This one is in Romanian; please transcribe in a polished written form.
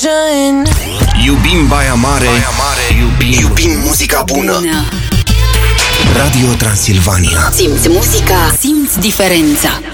confusion. Iubim Baia Mare, iubim muzica bună. Radio Transilvania. Simți muzica, simți diferența.